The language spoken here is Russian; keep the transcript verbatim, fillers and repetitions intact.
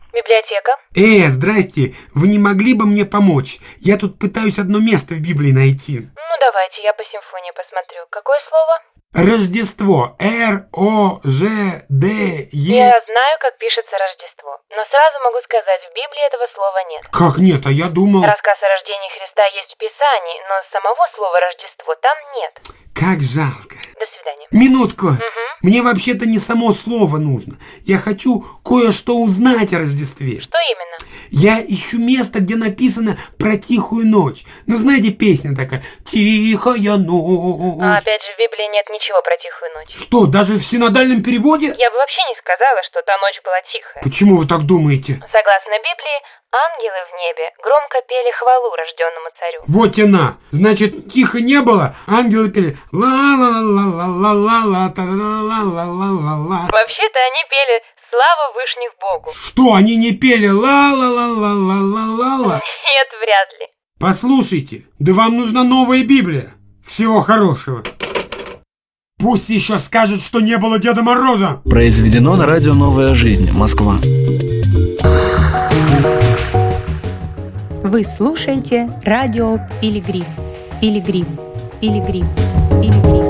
Библиотека. Э, здрасте, вы не могли бы мне помочь? Я тут пытаюсь одно место в Библии найти. Ну, давайте, я по симфонии посмотрю. Какое слово? Рождество. Р О Ж Д Е. Я знаю, как пишется Рождество. Но сразу могу сказать, в Библии этого слова нет. Как нет? А я думал... Рассказ о рождении Христа есть в Писании, но самого слова Рождество там нет. Как жалко. До свидания. Минутку. Угу. Мне вообще-то не само слово нужно. Я хочу кое-что узнать о Рождестве. Что именно? Я ищу место, где написано про тихую ночь. Ну, знаете, песня такая «Тихая ночь». А опять же, в Библии нет ничего про тихую ночь. Что, даже в синодальном переводе? Я бы вообще не сказала, что та ночь была тихая. Почему вы так думаете? Согласно Библии, ангелы в небе громко пели хвалу рожденному царю. Вот и на. Значит, тихо не было, ангелы пели ла-ла-ла-ла-ла-ла-ла, та-ла-ла-ла-ла-ла-ла. Вообще-то они пели «Слава Вышних Богу». Что, они не пели ла-ла-ла-ла-ла-ла-ла? Нет, вряд ли. Послушайте, да вам нужна новая Библия. Всего хорошего. Пусть еще скажут, что не было Деда Мороза. Произведено на радио «Новая жизнь», Москва. Вы слушаете радио Пилигрим. Пилигрим. Пилигрим. Пилигрим.